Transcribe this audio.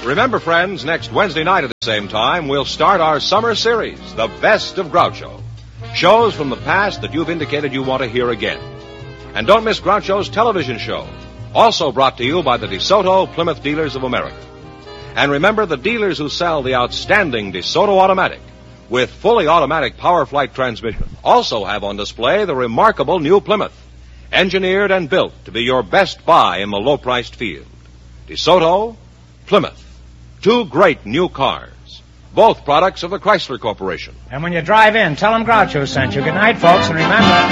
Remember, friends, next Wednesday night at the same time, we'll start our summer series, The Best of Groucho. Shows from the past that you've indicated you want to hear again. And don't miss Groucho's television show, also brought to you by the DeSoto Plymouth Dealers of America. And remember, the dealers who sell the outstanding DeSoto Automatic with fully automatic power flight transmission also have on display the remarkable new Plymouth, engineered and built to be your best buy in the low-priced field. DeSoto, Plymouth, two great new cars, both products of the Chrysler Corporation. And when you drive in, tell them Groucho sent you. Good night, folks, and remember...